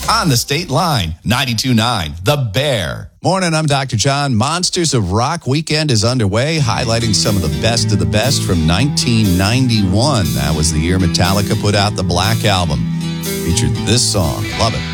on the State Line, 92.9, The Bear. Morning, I'm Dr. John. Monsters of Rock weekend is underway, highlighting some of the best from 1991. That was the year Metallica put out the Black Album. Featured this song. Love it.